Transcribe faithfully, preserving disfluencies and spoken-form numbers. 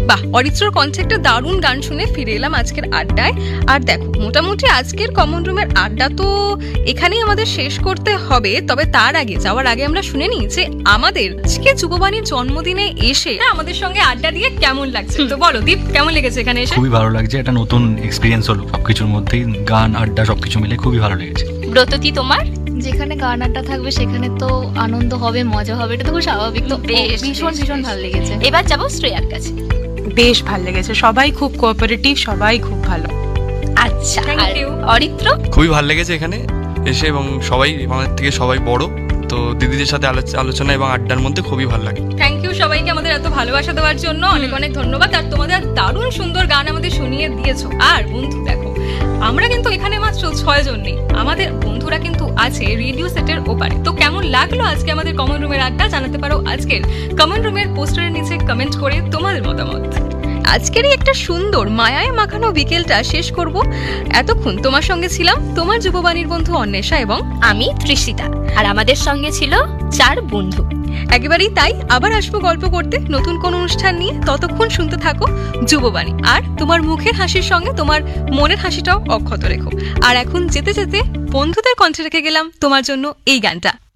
বাহ, অরিত্রর কণ্ঠে একটা দারুণ গান শুনে ফিরে এলাম আজকের আড্ডায়। আর দেখো, মোটামুটি আজকের কমন রুমের আড্ডা তো এখানেই আমাদের শেষ করতে হবে। তবে তার আগে যাওয়ার আগে আমরা শুনে নিই যে আমাদের আজকে যুববাণীর জন্মদিনে এসে আমাদের সঙ্গে আড্ডা দিয়ে কেমন লাগছে। তো বলো দীপ, কেমন লেগেছে এখানে এসে? খুবই ভালো লাগছে, একটা নতুন এক্সপিরিয়েন্স হলো, সবকিছুর মধ্যেই গান আড্ডা সবকিছু মিলে খুবই ভালো লেগেছে। ব্রততী তোমার? যেখানে গান আড্ডা থাকবে সেখানে তো আনন্দ হবে, মজা হবে, এটা তো খুব স্বাভাবিক। তো ভীষণ ভীষণ ভালো লেগেছে। এবার যাবো শ্রেয়ার কাছে। বেশ ভালো লেগেছে, সবাই খুব কোঅপারেটিভ, সবাই খুব ভালো। আচ্ছা, Thank you. অরিত্র? খুবই ভালো লেগেছে এখানে এসে, এবং সবাই আমাদের থেকে সবাই বড়, তো দিদিদের সাথে আলোচনা এবং আড্ডার মধ্যে খুবই ভালো লাগে। থ্যাংক ইউ সবাইকে আমাদের এত ভালোবাসা দেওয়ার জন্য, অনেক অনেক ধন্যবাদ। আর তোমাদের দারুণ সুন্দর গান আমাদের শুনিয়ে দিয়েছো। আর বন্ধু দেখো, আমরা কিন্তু এখানে মাত্র ছয় জন নেই, আমাদের বন্ধুরা কিন্তু আছে রেডিও সেটের ওপারে। তো কেমন লাগলো আজকে আমাদের কমন রুমের আড্ডা, জানাতে পারো আজকের কমন রুমের পোস্টারের নিচে কমেন্ট করে তোমাদের মতামত। আজকেরই একটা সুন্দর মায়ায় মাখানো বিকেলটা শেষ করব। এতক্ষণ তোমার সঙ্গে ছিলাম তোমার যুববাণীর বন্ধু অন্বেষা এবং আমি তৃষিতা। আর আমাদের সঙ্গে ছিল চার বন্ধু। একেবারেই তাই, আবার আসবো গল্প করতে নতুন কোন অনুষ্ঠান নিয়ে। ততক্ষণ শুনতে থাকো যুববাণী, আর তোমার মুখের হাসির সঙ্গে তোমার মনের হাসিটাও অক্ষত রেখো। আর এখন যেতে যেতে বন্ধুদের কণ্ঠে রেখে গেলাম তোমার জন্য এই গানটা।